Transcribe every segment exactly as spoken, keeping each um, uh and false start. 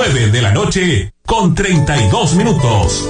nueve de la noche con treinta y dos minutos.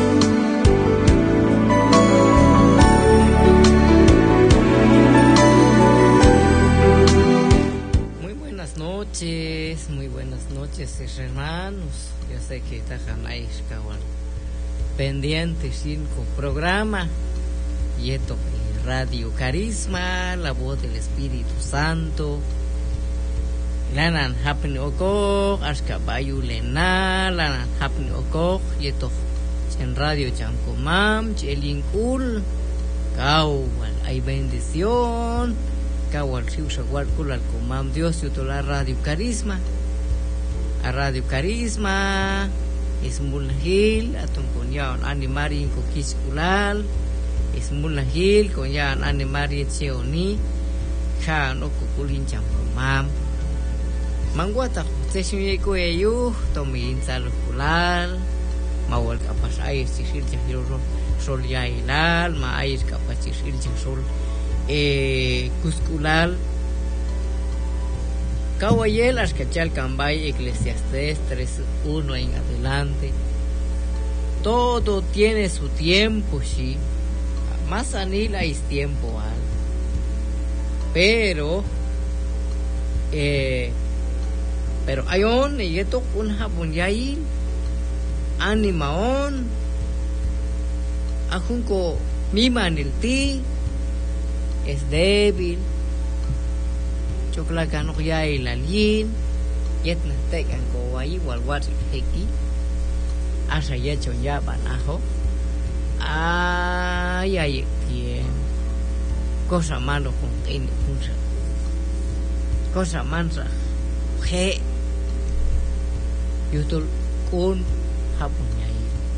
Muy buenas noches, muy buenas noches, hermanos. Yo sé que están ahí pendientes cinco programa y esto Radio Carisma, la voz del Espíritu Santo. Lanan hapni okok, aska bayu lena, lanan hapni okok, y esto en Radio Chankomam, Chelinkul, Kawal, hay bendición, Kawal Siusawal Kulal Komam, Dios y la Radio Carisma, a Radio Carisma, es Mulnahil, a Tonconyaon Animari Kokiskulal, es Mulnahil, con ya Animari Cheoni, Khan Okukulin Chankomam. Mangguata sesimi ko ayu tomin salkulal mawal kapas air sisir jahiro sol yailal ma air kapas sisir jasol eh kuskulal kawayel askachal kambay Eclesiastés tres uno en adelante. Todo tiene su tiempo, sí, más anila es tiempo al pero eh pero ayon y esto un hapon yail animaon ajunco mimanil ti es débil chokla kanok yail alin yet na tekan ko wai wal wat heki asa ya chon ya banajo ay ay tien cosa malo con en punsa cosa mansa he Yutul kun hapon nyai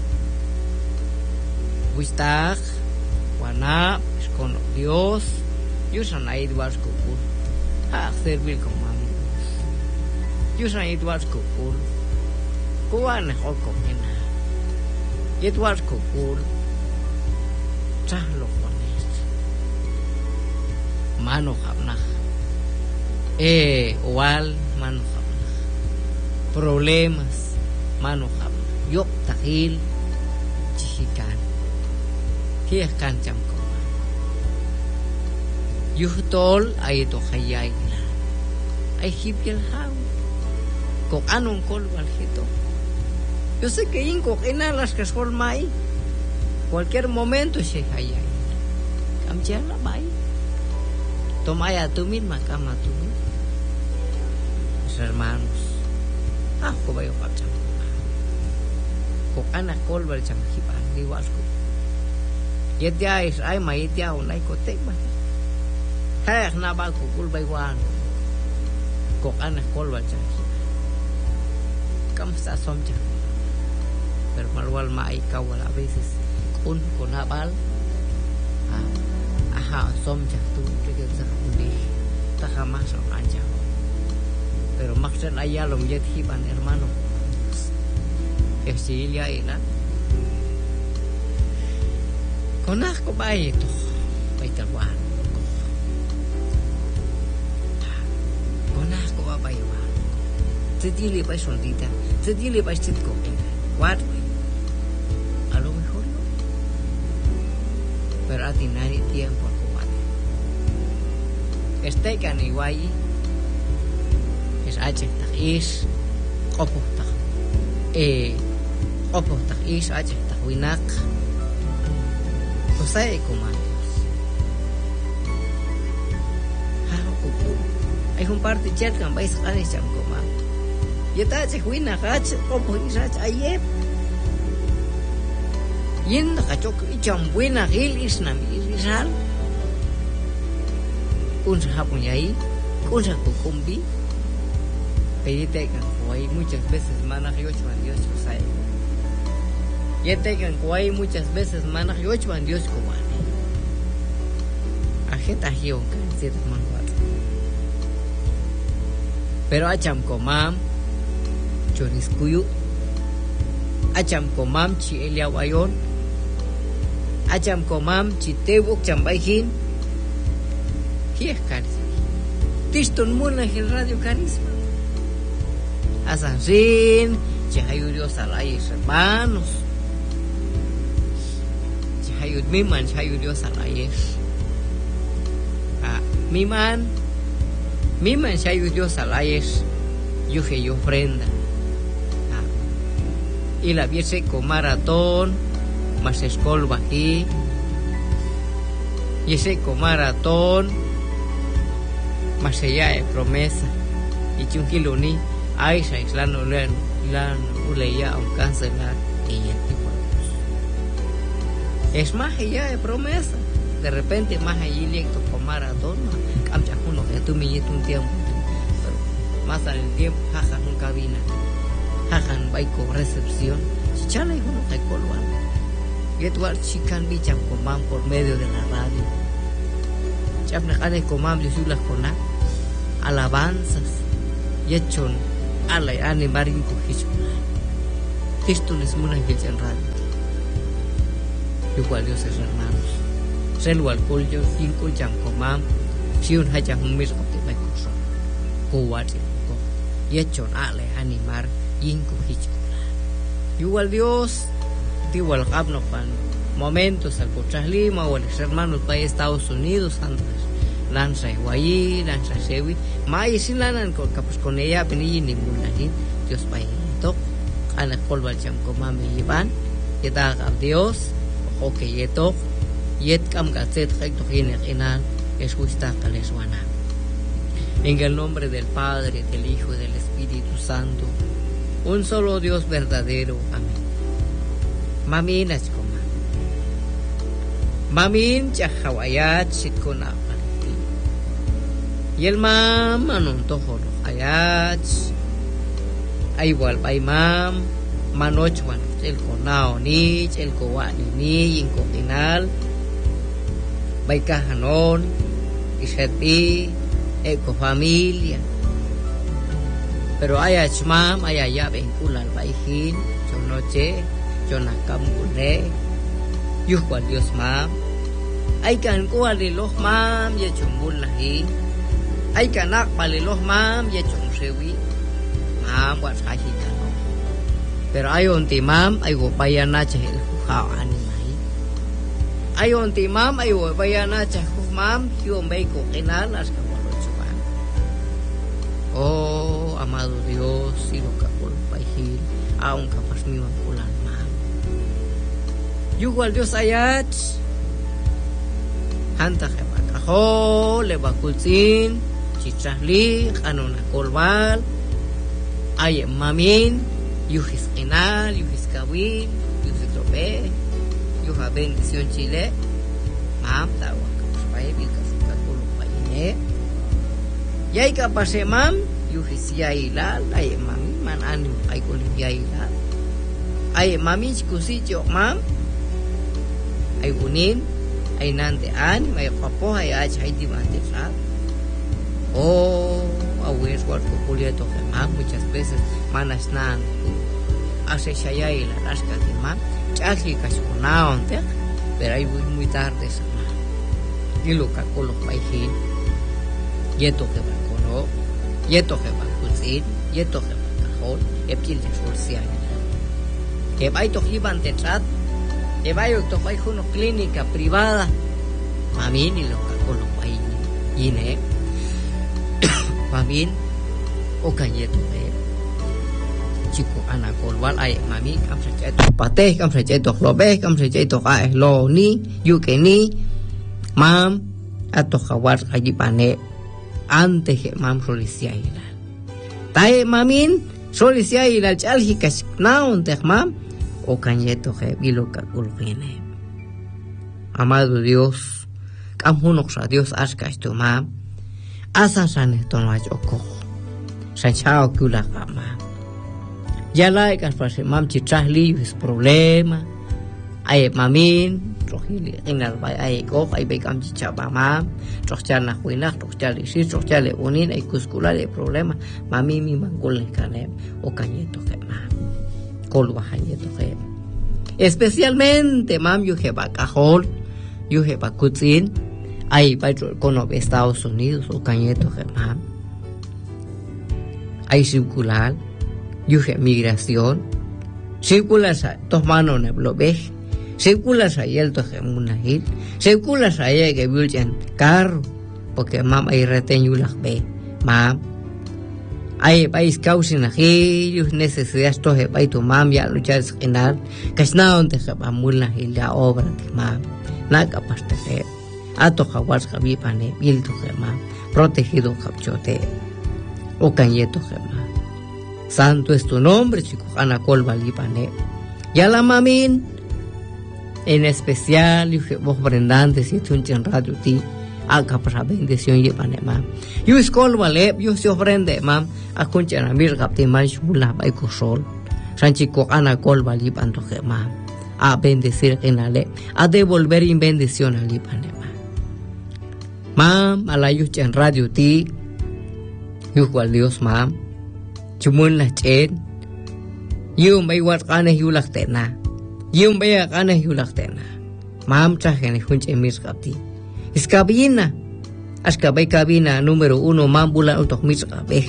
Wistak wana con Dios yusan ait wasco kun ha servir con mami yusan ait wasco kun kuan hoko mena yet wasco kun chahlo kones mano habna eh wal mano problemas mano yok tahil chihikan hiya kancam ko yuhtol ay to hayay na ay hipyal haw kok anong kol wal hito yo sé que inko inalas que sol mai cualquier momento se hayay kamcha la mai tomaya tumin makama tumin hermanos ah ko bayo kapcham ko anak kol bal cham hipan ni wasku yet ya is ay mai dia unai ko tek ba ha na ba ko kul bay wan ko anak kol bal cham kam sa som cham pero malwal mai kawal a veces kun ko na bal ah aha som cham tu ke ke sa uni ta jamás son ancha pero maksud ayah lo menjadi hiban hermano Esilia ina konah ko bayi to bayi terwan konah ko bayi wan sedili bayi soldita sedili bayi sitko what a lo mejor no pero a ti nadie tiempo ko wani este kan iwai es ache tak is opo tak eh opo tak is ache tak winak kusay comandos haro kuku ay un parte chat kan bay sa kanis jam komando yata ache winak ache opo is ache ayep yin nakachok icham winak il is nam isal kun sa hapon yai kun sa kukumbi Peditekan kuai muchas veces manaj yochwan Dios kusay. Yetekan kuai muchas veces manaj yochwan Dios kuwani. Ajeta hiyo kan siete manwat. Pero acham komam choriskuyu. Acham komam chi eliawayon. Acham komam chi tebuk chambaihin. Hiya kan. Tiston muna el Radio Carisma. asansin, chahayu Dios alayes hermanos, chahayu miman, chahayu Dios alayes, ah, miman, miman chahayu Dios alayes, yuhe y ofrenda, ah, y la viese con maratón, más escolva aquí, y ese con maratón, más allá de promesa, y chunquilo ni, ay, sa islano len, lan uleya un cancelar, y el tipo es más allá de promesa, de repente más allí lecto con maratón, camcha uno que tú me llevas un tiempo, pero más al tiempo, jajan un cabina, jajan baico recepción, chichala y uno que colvan, y tu archican bichan coman por medio de la radio, chapna ane coman lisulas conan, alabanzas, y hechon alay ane marin cojicho, esto les muna que el radio, igual Dios es hermanos, selu alcohol yo cinco jam coman, si un haya un mes que va a coso, cowache, y hechon alay animar yin cojicho, igual Dios, igual habno pan momentos al cochas Lima o los hermanos para Estados Unidos antes lanza Guayí, lanza Sewi, mai sin lanan con capos con ella vení ninguna ni Dios para esto, ana colva cham como me llevan, que da a Dios, o que yeto, yet cam gatet recto giner enal, es justa caleswana. En el nombre del Padre, del Hijo y del Espíritu Santo, un solo Dios verdadero. Amén. Mamin as koma. Mamin chahawayat sitkona parti. Y el mam anon tohoro ayat. Igual bay mam manochwan el konao ni el kowani ni in kokinal. Bay kahanon iseti eco familia. Pero ayat mam ayaya vinculal bayhin chonoche cho na cam gune yu kwa Dios mam ai kan kwa le los mam ye chumbul lahi ai kan nak pale los mam ye chung sewi mam wa sa hi no pero ai on ti mam ai go bayana che ha ani mai ai on ti mam ai go bayana che mam yo me ko kenal as ka lo chuan oh amado Dios y lo ka por pahi aun ka pas mi wa pulan igual Dios ayat hanta jebakajo lebakulsin chichahli anona kolbal ay mamin yuhis enal yuhis kawin yuhis tope yuha bendición Chile mam tawa kapay bilkas kakulu paine yai kapase mam yuhis yailal ay mami man anim ay kulim yailal ay mami chikusicho mam ay unin ay nantean may papo ay ach ay dimante sa oh awes war populia to mam muchas veces manas nan hace shayai la rasca de mam chaji kasuna onte pero ay muy tarde sa y lo kakolo paihin yeto que va cono yeto que va kusin yeto que va cajol epil de forcia que va to iban te chat que vaya to fai una clínica privada mamin y lo con los países y ne mamin o cayeto de chico ana colval ay mami cam se cheto pate cam se cheto lobe cam se cheto ay lo ni yu que ni mam ato jawar allí pane antes que mam solicia ila tae mamin solicia ila chalhika na onte mam o cañeto que vilo caculgene amado Dios camunok sa Dios aska esto ma asan san esto no ayoko san chao kula kama ya la ikas pase mam chichahli es problema ay mamin rohili inal bay ay ko ay bekam chichaba mam rohchana huina rohchali si rohchale unin ay kuskula de problema mami mi mangul kane o cañeto que ma especialmente mam yuhe bakajol yuhe bakutzin ay patro con Estados Unidos o cañeto que mam ay circular yuje migración, circula sa dos manos en blobej, circula sa y el toje munahil, circula sa y que vilchen carro, porque mam hay reteño las ve, mam. Hay país causin aquellos necesidades toje país tu mam ya luchar esquinar, que es nada donde se va munahil la obra de mam, nada capaz de hacer. Ato jaguars javipane, bilto gema, protegido capchote, o cañeto gema. Santo es tu nombre, chico, Ana Colba Lipane. Ya la mamin, en especial, y vos brendantes y tu en radio ti, acá para bendición y pane, mam. Yo es colba lep, yo se ofrende, mam, a concha na mir capti manchula, baiko sol. San chico, Ana Colba Lipanto gema, a bendecir en la ley, a devolver en bendición a Lipane, mam. Mam, a la yucha en radio ti, yo cual Dios, mam. Chumun la chen, yung bay wat kane hulak tena, yung bay kane hulak tena. Mam chahen hunche mis kapti. Es cabina, as kabay cabina número uno mam bula utok mis kabeh.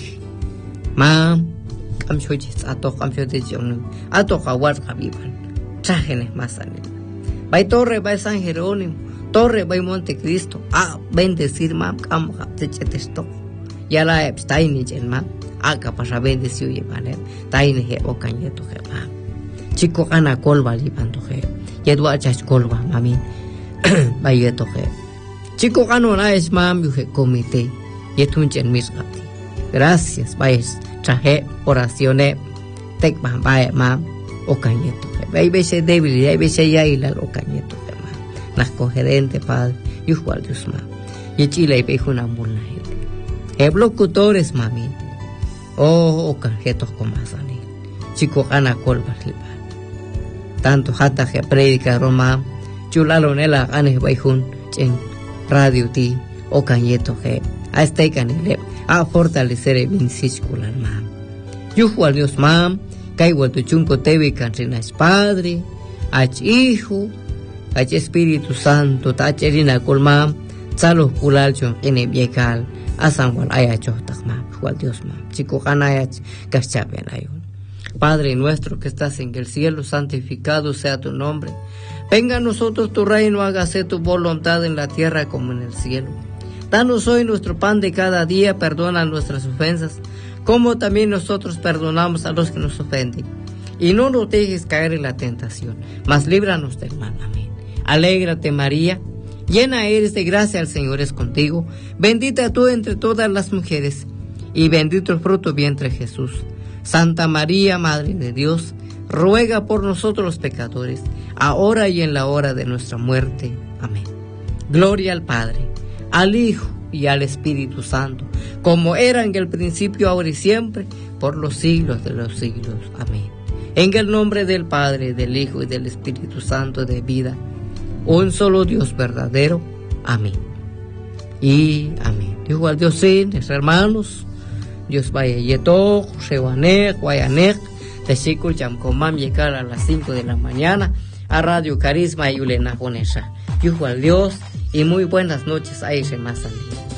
Mam, kam chochis atok kam chochis yung atok kawat kabiban. Chahen es masanil. Bay torre bay San Jerónimo, torre bay Monte Cristo. Ah, bendecir mam kam kapte chetesto. Ya la epstein ni chen mam. Acá para bendecir y vale, taine he o cañeto he ma. Chico Ana Colba lipanto he, yedu achas colba mami, bayeto he. Chico Ana na es mam yu he comité, yetunchen mis gati. Gracias, bayes, traje oraciones, tek ma baye mam, o cañeto he. Bay bese débil, bay bese ya ilal o cañeto he ma. Nas coherente padre, yu cual Dios ma. Y chile y pejuna mula he. He locutores mami. Oh, canjetos con mazani. Chico Ana Colba lipan. Tanto hata que predica Roma, chulalonela anes baijun, chen radio ti, o canjeto que a este canile, a fortalecer el vinciscular mam. Yuhu al Dios mam, caigo tu chunco tevi canrinas padre, ach hijo, ach Espíritu Santo, tacherina colmam, salos culalchon ene viekal, asan wal ayachotak mam. Juan Dios mam, chico canayach, cachaben ayun. Padre nuestro que estás en el cielo, santificado sea tu nombre. Venga a nosotros tu reino, hágase tu voluntad en la tierra como en el cielo. Danos hoy nuestro pan de cada día, perdona nuestras ofensas, como también nosotros perdonamos a los que nos ofenden. Y no nos dejes caer en la tentación, mas líbranos del mal. Amén. Alégrate María, llena eres de gracia, el Señor es contigo. Bendita tú entre todas las mujeres, y bendito el fruto vientre Jesús. Santa María, Madre de Dios, ruega por nosotros los pecadores, ahora y en la hora de nuestra muerte. Amén. Gloria al Padre, al Hijo y al Espíritu Santo, como era en el principio, ahora y siempre, por los siglos de los siglos. Amén. En el nombre del Padre, del Hijo y del Espíritu Santo de vida, un solo Dios verdadero. Amén. Y amén. Dijo al Dios sin, hermanos, Dios vaya yeto, Shewanek, Guayanek, Techikul Chamcomam, llegar a las cinco de la mañana a Radio Carisma y Ulena Jonesha. Dijo al Dios y muy buenas noches a ese más.